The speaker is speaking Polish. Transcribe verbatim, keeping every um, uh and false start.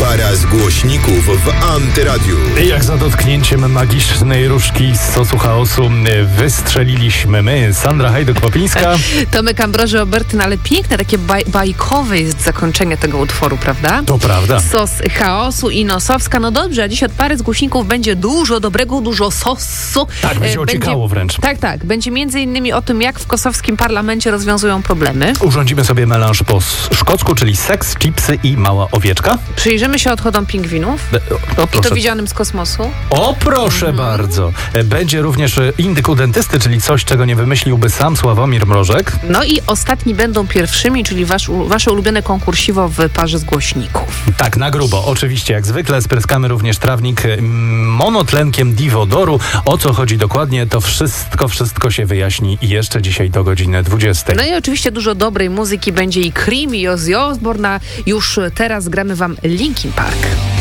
Para z głośników w Antyradiu. Jak za dotknięciem magicznej różdżki z sosu chaosu wystrzeliliśmy my, Sandra Hajduk-Popińska. Tomek Ambroży Obertyn, ale piękne, takie baj, bajkowe jest zakończenie tego utworu, prawda? To prawda. Sos chaosu i Nosowska. No dobrze, a dziś od pary z głośników będzie dużo dobrego, dużo sosu. Tak, będzie ociekało wręcz. Tak, tak. Będzie między innymi o tym, jak w kosowskim parlamencie rozwiązują problemy. Urządzimy sobie melanż po szkocku, czyli seks, chipsy i mała owieczka. Przyjrzymy się odchodom pingwinów. O, I to widzianym z kosmosu. O, proszę mhm. bardzo. Będzie również indyk u dentysty, czyli coś, czego nie wymyśliłby sam Sławomir Mrożek. No i ostatni będą pierwszymi, czyli wasz, wasze ulubione konkursiwo w parze z głośników. Tak, na grubo. Oczywiście, jak zwykle spryskamy również trawnik monotlenkiem Divodoru. O co chodzi dokładnie, to wszystko, wszystko się wyjaśni jeszcze dzisiaj do godziny dwudziestej. No i oczywiście dużo dobrej muzyki będzie i Cream, i Ozzy Osbourne, a już teraz gramy wam Linkin Park.